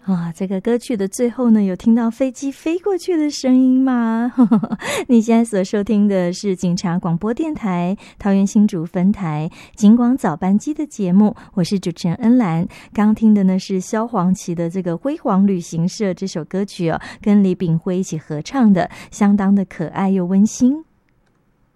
啊，这个歌曲的最后呢，有听到飞机飞过去的声音吗？你现在所收听的是警察广播电台桃园新竹分台警广早班机的节目，我是主持人恩兰。刚听的呢是萧煌奇的这个《辉煌旅行社》这首歌曲哦，跟李炳辉一起合唱的，相当的可爱又温馨。